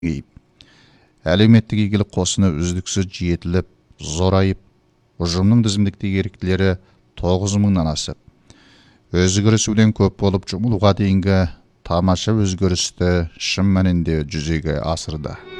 әлеуметтік игілік қосыны үздіксіз жетіліп, зорайып, ұжымның тізімдіктегі еріктілері 9.000-нан асып, өзгерісуден көп болып жұмылуға дейінгі тамаша өзгерісті шын мәнінде жүзеге асырды.